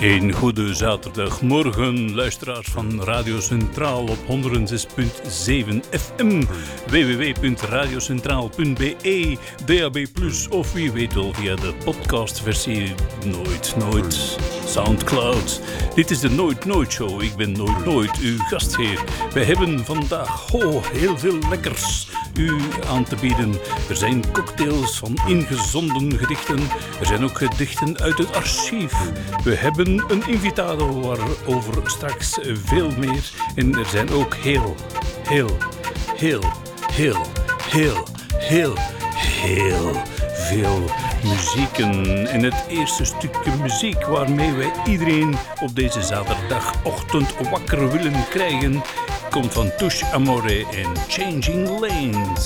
Een goede zaterdagmorgen, luisteraars van Radio Centraal op 106.7 FM, www.radiocentraal.be, DAB+, of wie weet wel via de podcastversie Nooit, Soundcloud. Dit is de Nooit Show, ik ben Nooit, uw gastheer. Wij hebben vandaag heel veel lekkers u aan te bieden. Er zijn cocktails van ingezonden gedichten, er zijn ook gedichten uit het archief. We hebben een invitado waarover straks veel meer. En er zijn ook heel veel muzieken. En het eerste stukje muziek waarmee wij iedereen op deze zaterdagochtend wakker willen krijgen, komt van Touche Amore en Changing Lanes.